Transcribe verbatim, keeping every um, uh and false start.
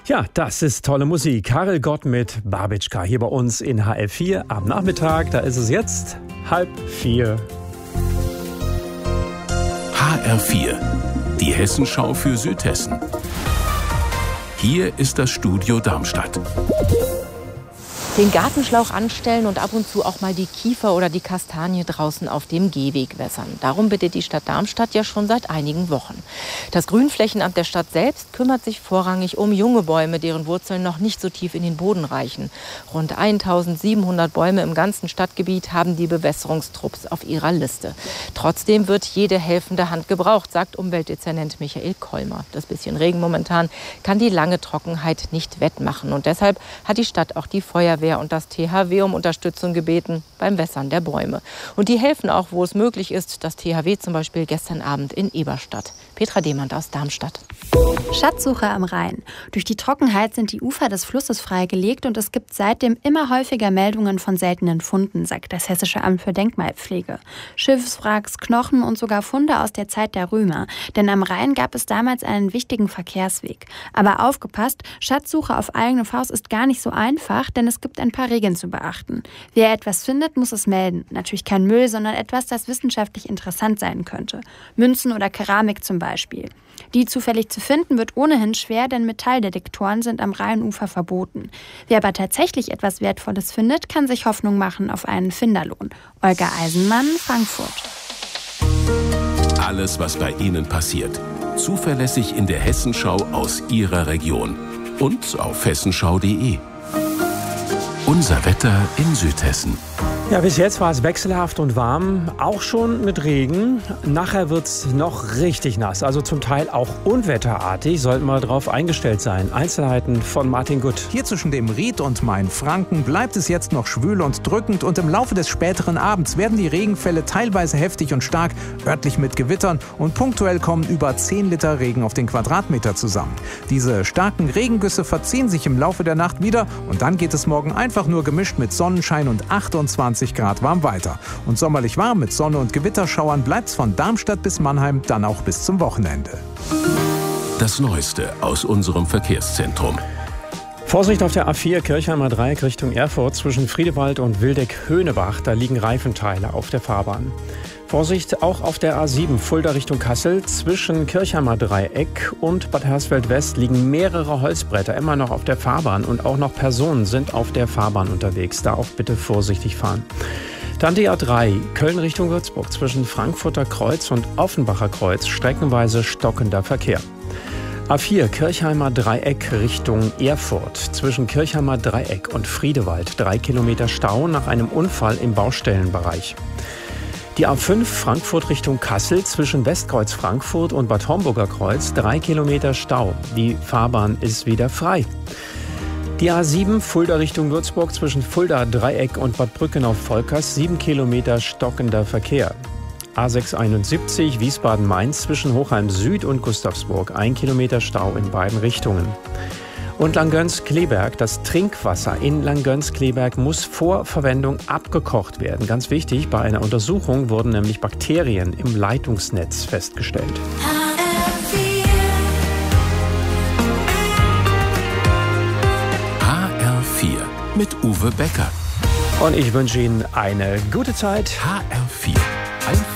Ja, das ist tolle Musik. Karel Gott mit Babitschka hier bei uns in H L vier am Nachmittag. Da ist es jetzt halb vier. H R vier, die Hessenschau für Südhessen. Hier ist das Studio Darmstadt. Den Gartenschlauch anstellen und ab und zu auch mal die Kiefer oder die Kastanie draußen auf dem Gehweg wässern. Darum bittet die Stadt Darmstadt ja schon seit einigen Wochen. Das Grünflächenamt der Stadt selbst kümmert sich vorrangig um junge Bäume, deren Wurzeln noch nicht so tief in den Boden reichen. Rund eintausendsiebenhundert Bäume im ganzen Stadtgebiet haben die Bewässerungstrupps auf ihrer Liste. Trotzdem wird jede helfende Hand gebraucht, sagt Umweltdezernent Michael Kolmer. Das bisschen Regen momentan kann die lange Trockenheit nicht wettmachen. Und deshalb hat die Stadt auch die Feuerwehr und das T H W um Unterstützung gebeten beim Wässern der Bäume. Und die helfen auch, wo es möglich ist. Das T H W zum Beispiel gestern Abend in Eberstadt. Petra Demand aus Darmstadt. Schatzsuche am Rhein. Durch die Trockenheit sind die Ufer des Flusses freigelegt und es gibt seitdem immer häufiger Meldungen von seltenen Funden, sagt das Hessische Amt für Denkmalpflege. Schiffswracks, Knochen und sogar Funde aus der Zeit der Römer. Denn am Rhein gab es damals einen wichtigen Verkehrsweg. Aber aufgepasst, Schatzsuche auf eigene Faust ist gar nicht so einfach, denn es gibt ein paar Regeln zu beachten. Wer etwas findet, muss es melden. Natürlich kein Müll, sondern etwas, das wissenschaftlich interessant sein könnte. Münzen oder Keramik zum Beispiel. Die zufällig zu finden wird ohnehin schwer, denn Metalldetektoren sind am Rheinufer verboten. Wer aber tatsächlich etwas Wertvolles findet, kann sich Hoffnung machen auf einen Finderlohn. Olga Eisenmann, Frankfurt. Alles, was bei Ihnen passiert. Zuverlässig in der Hessenschau aus Ihrer Region. Und auf hessenschau punkt de. Unser Wetter in Südhessen. Ja, bis jetzt war es wechselhaft und warm, auch schon mit Regen. Nachher wird es noch richtig nass, also zum Teil auch unwetterartig. Sollten wir darauf eingestellt sein. Einzelheiten von Martin Gutt. Hier zwischen dem Ried und Mainfranken bleibt es jetzt noch schwül und drückend und im Laufe des späteren Abends werden die Regenfälle teilweise heftig und stark, örtlich mit Gewittern und punktuell kommen über zehn Liter Regen auf den Quadratmeter zusammen. Diese starken Regengüsse verziehen sich im Laufe der Nacht wieder und dann geht es morgen einfach nur gemischt mit Sonnenschein und achtundzwanzig Grad warm weiter. Und sommerlich warm mit Sonne und Gewitterschauern bleibt's von Darmstadt bis Mannheim dann auch bis zum Wochenende. Das Neueste aus unserem Verkehrszentrum. Vorsicht auf der A vier Kirchheimer Dreieck Richtung Erfurt zwischen Friedewald und Wildeck-Höhnebach. Da liegen Reifenteile auf der Fahrbahn. Vorsicht auch auf der A sieben Fulda Richtung Kassel. Zwischen Kirchheimer Dreieck und Bad Hersfeld-West liegen mehrere Holzbretter immer noch auf der Fahrbahn. Und auch noch Personen sind auf der Fahrbahn unterwegs. Da auch bitte vorsichtig fahren. Dann die A drei Köln Richtung Würzburg. Zwischen Frankfurter Kreuz und Offenbacher Kreuz streckenweise stockender Verkehr. A vier Kirchheimer Dreieck Richtung Erfurt. Zwischen Kirchheimer Dreieck und Friedewald drei Kilometer Stau nach einem Unfall im Baustellenbereich. Die A fünf Frankfurt Richtung Kassel zwischen Westkreuz Frankfurt und Bad Homburger Kreuz drei Kilometer Stau. Die Fahrbahn ist wieder frei. Die A sieben Fulda Richtung Würzburg zwischen Fulda Dreieck und Bad Brückenau-Volkers sieben Kilometer stockender Verkehr. A sechshunderteinundsiebzig Wiesbaden-Mainz zwischen Hochheim Süd und Gustavsburg ein Kilometer Stau in beiden Richtungen. Und Langgöns-Kleberg, das Trinkwasser in Langgöns-Kleberg muss vor Verwendung abgekocht werden. Ganz wichtig, bei einer Untersuchung wurden nämlich Bakterien im Leitungsnetz festgestellt. H R vier mit Uwe Becker. Und ich wünsche Ihnen eine gute Zeit. H R vier. Ein